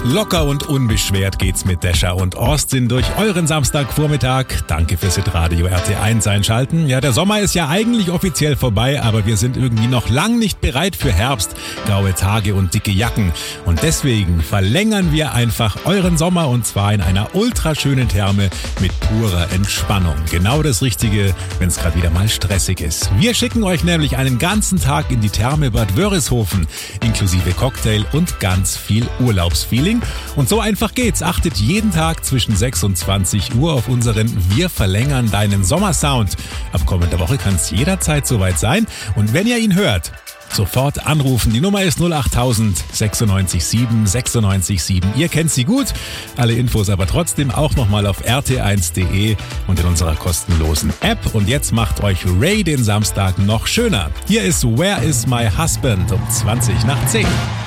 Locker und unbeschwert geht's mit Descha und Austin durch euren Samstagvormittag. Danke fürs Radio RT1 einschalten. Ja, der Sommer ist ja eigentlich offiziell vorbei, aber wir sind irgendwie noch lang nicht bereit für Herbst, graue Tage und dicke Jacken. Und deswegen verlängern wir einfach euren Sommer und zwar in einer ultraschönen Therme mit purer Entspannung. Genau das Richtige, wenn es gerade wieder mal stressig ist. Wir schicken euch nämlich einen ganzen Tag in die Therme Bad Wörishofen, inklusive Cocktail und ganz viel Urlaubsfeeling. Und so einfach geht's. Achtet jeden Tag zwischen 6 und 20 Uhr auf unseren Wir verlängern deinen Sommersound. Ab kommender Woche kann es jederzeit soweit sein. Und wenn ihr ihn hört, sofort anrufen. Die Nummer ist 08000 96 7 96 7. Ihr kennt sie gut. Alle Infos aber trotzdem auch nochmal auf rt1.de und in unserer kostenlosen App. Und jetzt macht euch Ray den Samstag noch schöner. Hier ist Where is my husband um 20 nach 10.